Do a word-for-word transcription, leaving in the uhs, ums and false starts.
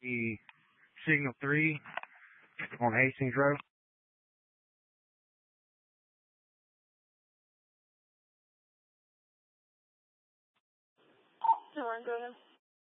the Signal three on Hastings Road. All right, go ahead.